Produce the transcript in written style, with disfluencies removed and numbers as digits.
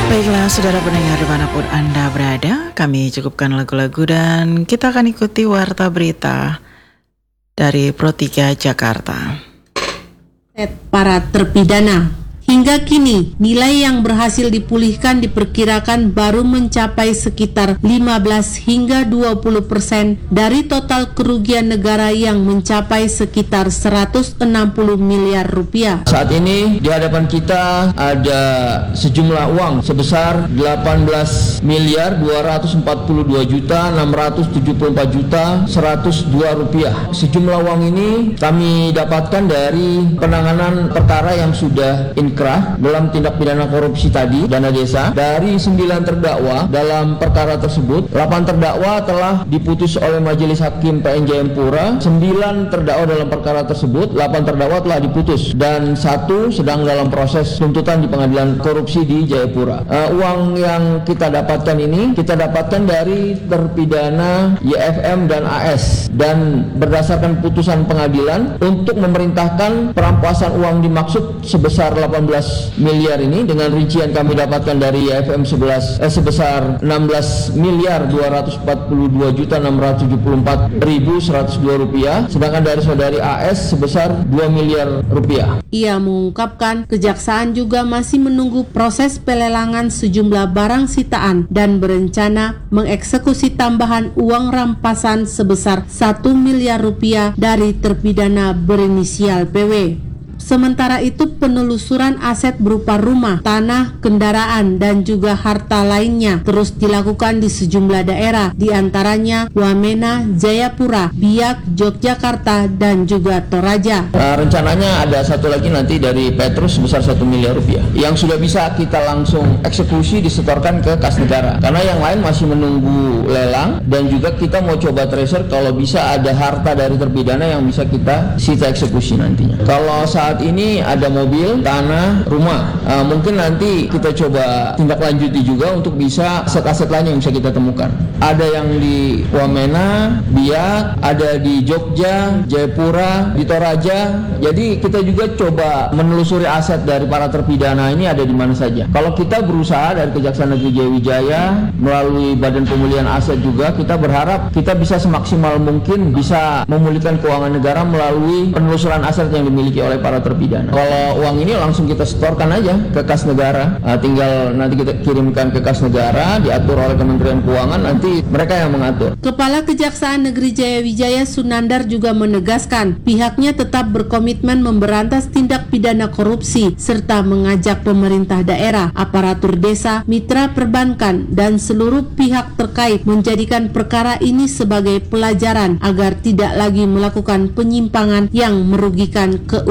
Baiklah, saudara pendengar dimanapun Anda berada, kami cukupkan lagu-lagu dan kita akan ikuti warta berita dari Pro3 Jakarta. Para terpidana. Hingga kini, nilai yang berhasil dipulihkan diperkirakan baru mencapai sekitar 15 hingga 20% dari total kerugian negara yang mencapai sekitar 160 miliar rupiah. Saat ini di hadapan kita ada sejumlah uang sebesar 18 miliar 242 juta 674 juta 102 rupiah. Sejumlah uang ini kami dapatkan dari penanganan perkara yang sudah inkrah dalam tindak pidana korupsi tadi, dana desa. Dari 9 terdakwa dalam perkara tersebut, 8 terdakwa telah diputus oleh Majelis Hakim PN Jayapura, 9 terdakwa dalam perkara tersebut, 8 terdakwa telah diputus, dan 1 sedang dalam proses tuntutan di pengadilan korupsi di Jayapura. Uang yang kita dapatkan ini, kita dapatkan dari terpidana YFM dan AS, dan berdasarkan putusan pengadilan untuk memerintahkan perampasan uang dimaksud sebesar 18 miliar ini, dengan rincian kami dapatkan dari YFM sebesar 16 miliar 242 juta 674 ribu 102 rupiah, sedangkan dari saudari AS sebesar 2 miliar rupiah. Ia mengungkapkan kejaksaan juga masih menunggu proses pelelangan sejumlah barang sitaan dan berencana mengeksekusi tambahan uang rampasan sebesar 1 miliar rupiah dari terpidana berinisial PW. Sementara itu, penelusuran aset berupa rumah, tanah, kendaraan, dan juga harta lainnya terus dilakukan di sejumlah daerah, di antaranya Wamena, Jayapura, Biak, Yogyakarta, dan juga Toraja. Rencananya ada satu lagi nanti dari Petrus sebesar 1 miliar rupiah yang sudah bisa kita langsung eksekusi disetorkan ke kas negara, karena yang lain masih menunggu lelang, dan juga kita mau coba tracer kalau bisa ada harta dari terpidana yang bisa kita sita eksekusi nantinya. Kalau saat ini ada mobil, tanah, rumah. Mungkin nanti kita coba tindak lanjuti juga untuk bisa aset-aset lain yang bisa kita temukan. Ada yang di Wamena, Biak, ada di Jogja, Jayapura, di Toraja. Jadi kita juga coba menelusuri aset dari para terpidana ini ada di mana saja. Kalau kita berusaha dari Kejaksaan Negeri Jayawijaya melalui Badan Pemulihan Aset juga, kita berharap kita bisa semaksimal mungkin bisa memulihkan keuangan negara melalui penelusuran aset yang dimiliki oleh para terpidana. Kalau uang ini langsung kita setorkan aja ke kas negara, tinggal nanti kita kirimkan ke kas negara, diatur oleh Kementerian Keuangan, nanti mereka yang mengatur. Kepala Kejaksaan Negeri Jayawijaya Sunandar juga menegaskan pihaknya tetap berkomitmen memberantas tindak pidana korupsi serta mengajak pemerintah daerah, aparatur desa, mitra perbankan, dan seluruh pihak terkait menjadikan perkara ini sebagai pelajaran agar tidak lagi melakukan penyimpangan yang merugikan keuangan